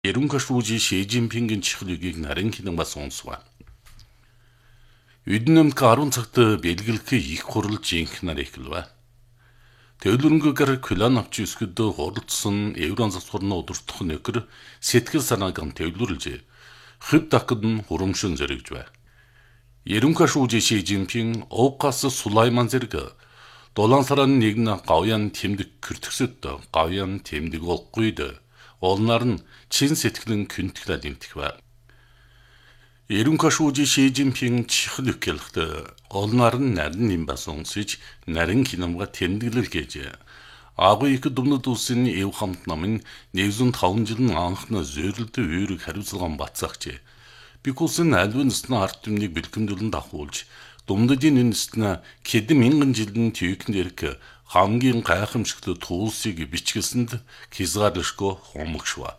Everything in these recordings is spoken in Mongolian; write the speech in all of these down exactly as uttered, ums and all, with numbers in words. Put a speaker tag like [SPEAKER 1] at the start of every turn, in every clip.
[SPEAKER 1] Ерөнхий шүүжи Ши Жинпингийн чихлэгийг нарийн хинэн бас онсва. Үднэмт арван цагт бэлгэлэх их хурал жинхнаар эхэлвэ. Төлөвлөнгөөр Кулан авч өсгөд хуралдсан Еврон засварны удирдах нөхөр сэтгэл санааг нь төвлөрлөж хөв дахад нь хурамшин зэрэгжвэ. Ерөнхий шүүжи Ши Жинпин Овкас Сулайман зэрэг дулаан сарын нэгэн гавьяан тэмдэг кэртгсэд гавьяан тэмдэг олгойд олнаар нь чин сэтгэлэн күнтгэлэл имтгэвэ. Ерөнхий шүүжи Ши Жинпин чихл ükkelхт олнаар нь нарийн юм бас онсож нарийн хинамга тэмдэглэл гэж агуу их думнууд улсын эв хамт намын нэгэн таван жилийн анхны зөөрөлд үүрэг хариуцлаган бацаагч. Бикулсын альвын нэстэн арт түмнийг бэлгэмдүүлэн дахуулж думдадын нэстэн хэдэн мянган жилийн түйхэн дэрх хамгийн гайхамшигт туулсыг бичгэлсэнд хязгаарлашгүй хомогшва.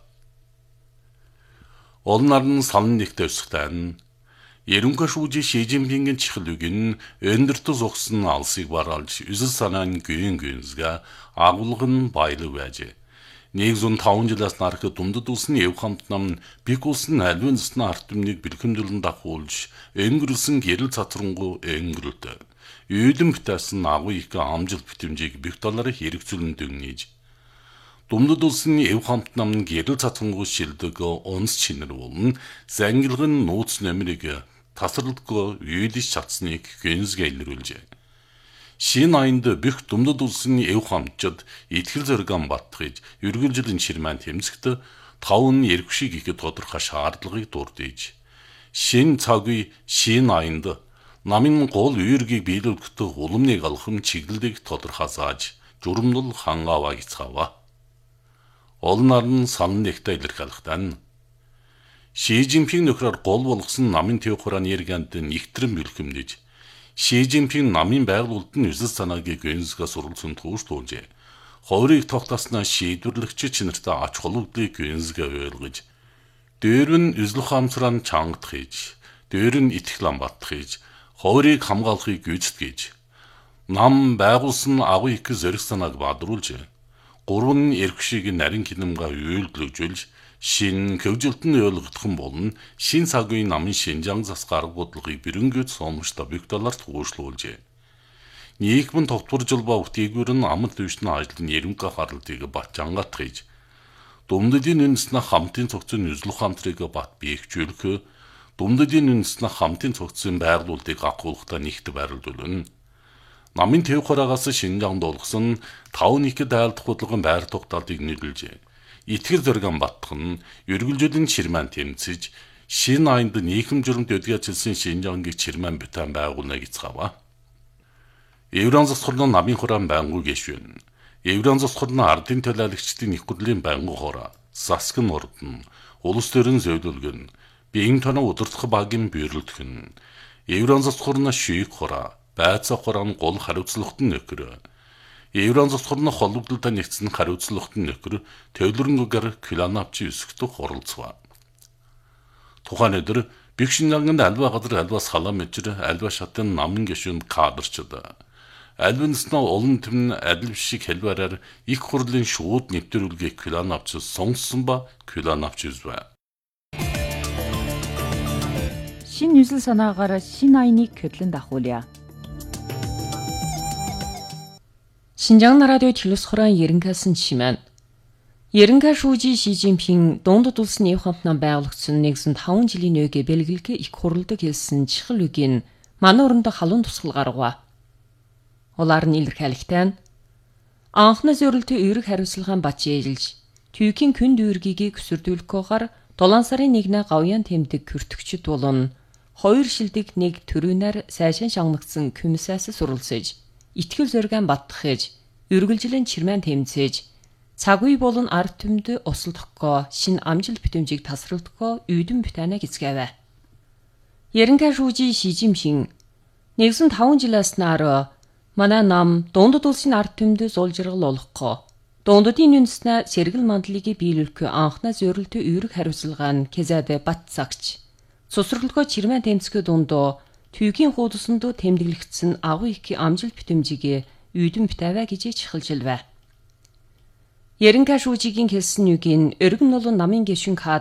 [SPEAKER 1] Олнаар нь салан нэгт өсгтэн Ерөнхий шүүжи Ши Жинпингийн чихлэг нь өндөртөс ухсан алсыг бараалж үсэл санааны гүйн гүйнсга агуулга нь баялаг байж. нэгэн таван жилээс нарах дундад улсын эв хамт нам бик улсын альвын нэстэн арт түмнийг бэлгэмдүүлэн дахуулж өнгөрсөн гэрэл цацрангу өнгөрөлт. Үйдэн битээсэн агуу их амжилт битэмжийг бих долларын хэрэгцүүлэн дүнгиж. Думдад улсын эв хамт нам гэрэл цацрангу шилдэг онц чинэр болон зангилгын нууц нэмрийг тасралтгүй үйдэж чадсныг гэнсгэ илрүүлжээ. Шин айнд бих думдад улсын эв хамтчид итгэл зоригон баттгаж үргэлжлэн ширмэн тэмцэгт таван эргвшиг их тодорхой шаардлагыг дурдж. Шин цагүй шин айнд намын гол үүргийг биелүүлэхэд уламныг алхам чиглэлийг тодорхой зааж журамдал хангааваа гисгава. Олнаар нь салан нэгтэ илэрхийлэхтэн Ши Жинпин нөхрөөр гол болгосон намын төв хурааны эргэнд нэгтрэн бэлгэмдэж Ши Жинпин намын байгууллагад нь үсэл санааг гэнсгээ суралцсан туушдуулжээ. Ховрыг тогтоосноо шийдвэрлэгч чинэртэй ач холбогдлыг гэнсгээ ойлгож, дээр нь үсэл хаамсран чангат хийж, дээр нь итгэл амбат хийж, ховрыг хамгаалахыг гүйцэтгэж, нам байгуулсан агуу их зориг санааг бадруулж, гурван эргвшиг нарийн хинамга үйлдэлжүүлж, шин хөвжилтөнд ойлгогдхон болон шин цагийн намын шинжаан засгаар бодлогыг бэрэнгэд сомштой бих долларт хөөшлүүлжээ. Нийгмэн тогтвор жолбоо үтээгээр нь амт төвчний ажлын ерөнхий харалтыг бат жангатгаж, думдадын үндэснэ хамтын цогцын үзлэх хамтрыг бат биегжүүлэх, думдадын үндэснэ хамтын цогцын байгуулалтыг агуулгахдаа нэгт байрлуулна. Намын төв хураагаас шинжаан дуулгасан таван их дайлдах бодлогын байр тогтоолтыг нийлүүлжээ. Итгэл зоригон баттах нь үргэлжлэн ширмэн тэмцэж, шин айнд нийгэм журамт өдгөөцөлсөн шинжаангийг чирмэн битэн байгуулна гисгава. Еврон засварны намын хураан байнгу гişвэн. Еврон засварны ардын төлөөлөгчдийн их хурлын байнгу хураа, засгийн ордон, улс төрийн зөвлөлгөн, биеийн тоног удирдах багийн бюрэлдхэн, Еврон засварны шийх хураа, байцаа хураан гол хариуцлагатан нөхөр. Еврон засварны холбогдолтой нэгдсэн хариуцлагатан нөхөр төлөвлөнгөөр Кулан авч өсгөх оролцов. Тухайн өдөр бих шинжаанганд альва газар альва салам мэжэр альва шатын намын гишүүнд кадрчд. Альвын нэснэ олон түмэн адил шиг хэлбэрээр их хурлын шууд нэвтрүүлгийг Кулан авч сонссон ба Кулан авч үзвэ.
[SPEAKER 2] Шин үсэл санаагаар шин айныг хөдлөн дахуулъя. Шинжаан радио телевиз хураан ерөнхийсэн шимэн. Ерөнхий шүүжи Ши Жинпин дундад улсын эв хамт нам байгуулагдсан нэгэн таван жилийн өөгөө бэлгэлэх их хурлыг хэлсэн чихэл үгийн манай өрөндө халуун тусгал гаргав. Улаар нь илэрхийлэхтэн анхны зөрөлтөө үүрэг хариуцлагаан бач ээлж, түйхийн күнд үүргийг өсөрдүүлэхгүйгээр дулаан сарын нэгнээ гавьяан тэмдэг кэртгчд болон хоёр шилдэг нэг төрүүнээр сайшин шагнагдсан комиссаас суралцж, итгэл зоригон баттгахж, үргэлжлэн чирмэн тэмцэж, цаг үе болон ард түмд осолдохгүй шин амжилт битэмжийг тасралтгүй үйдэн битэнэ гисгэвэ. Ерөнхий шүүжи Ши Жинпин нэгэн таван жилээс нар манай нам дундад улсын ард түмд зулжиргал олохгүй, дундадын үндэснэ сэргэл мандлыг биелүүлэх анхнаа зөөрөлтөө үүрэг хариуцлагаан кезэд бат цагч, цусралгүй чирмэн тэмцэх дундоо түйгийн хуудсанд тэмдэглэгдсэн агуу их амжилт битэмжийг үйдэн битавэ гэж чихэлжилвэ. Ерөнхий шүүжигийн хэлсэн үгийн өргөн нулун намын гишүүн